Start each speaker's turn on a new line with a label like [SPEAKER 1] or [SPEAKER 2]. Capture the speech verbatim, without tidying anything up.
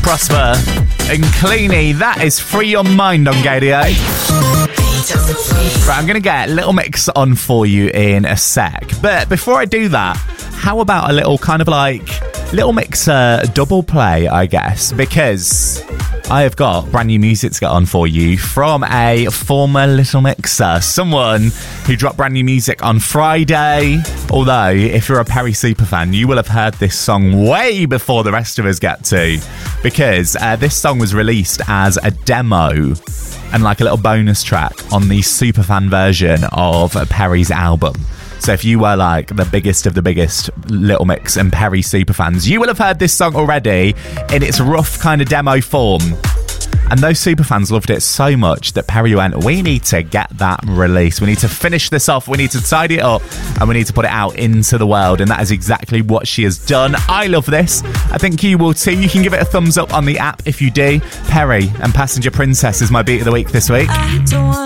[SPEAKER 1] Prosper and Cleany. That is Free Your Mind on Gadio. Right, I'm going to get a little mix on for you in a sec. But before I do that, how about a little kind of like little mix uh, double play, I guess, because I have got brand new music to get on for you from a former Little Mixer, someone who dropped brand new music on Friday. Although, if you're a Perry superfan, you will have heard this song way before the rest of us get to, because uh, this song was released as a demo and like a little bonus track on the superfan version of Perry's album. So if you were like the biggest of the biggest Little Mix and Perry superfans, you will have heard this song already in its rough kind of demo form. And those superfans loved it so much that Perry went, we need to get that released. We need to finish this off. We need to tidy it up and we need to put it out into the world. And that is exactly what she has done. I love this. I think you will too. You can give it a thumbs up on the app if you do. Perry and Passenger Princess is my beat of the week this week.